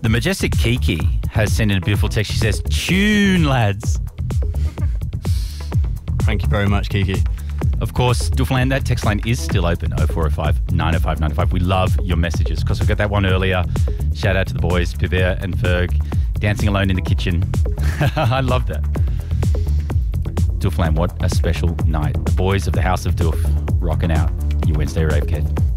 The majestic Kiki has sent in a beautiful text. She says, tune, lads. Thank you very much, Kiki. Of course, Doofland, that text line is still open, 0405 905 905. We love your messages because we got that one earlier. Shout out to the boys, Pivert and Ferg, dancing alone in the kitchen. I love that. Doofland, what a special night. The boys of the House of Doof rocking out your Wednesday rave, Kate.